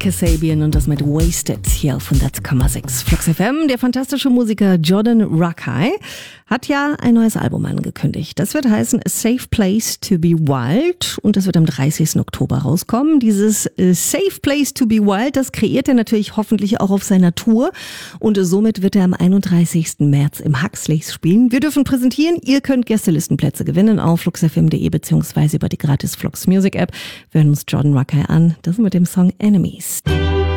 Kasabian und das mit Wasted hier auf 100,6 Flux FM. Der fantastische Musiker Jordan Rakei hat ja ein neues Album angekündigt. Das wird heißen A Safe Place to be Wild und das wird am 30. Oktober rauskommen. Dieses Safe Place to be Wild, das kreiert er natürlich hoffentlich auch auf seiner Tour und somit wird er am 31. März im Huxleys spielen. Wir dürfen präsentieren, ihr könnt Gästelistenplätze gewinnen auf fluxfm.de bzw. über die gratis Flux Music App. Wir hören uns Jordan Rakei an, das mit dem Song Enemies.